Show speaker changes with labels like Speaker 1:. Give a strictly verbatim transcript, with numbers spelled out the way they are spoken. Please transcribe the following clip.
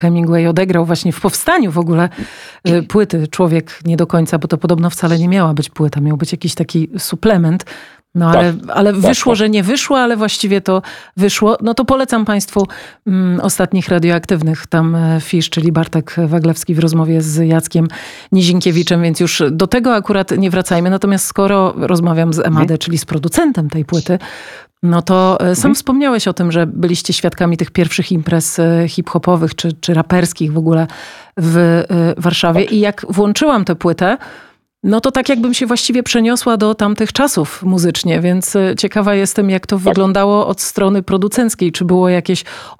Speaker 1: Hemingway odegrał właśnie w powstaniu w ogóle y, płyty Człowiek nie do końca, bo to podobno wcale nie miała być płyta, miał być jakiś taki suplement. No ale,
Speaker 2: Tak,
Speaker 1: ale
Speaker 2: tak,
Speaker 1: wyszło,
Speaker 2: tak.
Speaker 1: że nie wyszło, ale właściwie to wyszło. No to polecam Państwu mm, Ostatnich Radioaktywnych. Tam e, Fisz, czyli Bartek Waglewski w rozmowie z Jackiem Nizinkiewiczem, więc już do tego akurat nie wracajmy. Natomiast skoro rozmawiam z Emadę,
Speaker 2: Mhm.
Speaker 1: czyli z producentem tej płyty, no to e, sam
Speaker 2: Mhm.
Speaker 1: wspomniałeś o tym, że byliście świadkami tych pierwszych imprez e, hip-hopowych czy, czy raperskich w ogóle w e, Warszawie. I jak włączyłam tę płytę, no to tak jakbym się właściwie przeniosła do tamtych czasów muzycznie, więc ciekawa jestem, jak to wyglądało od strony producenckiej. Czy było jakieś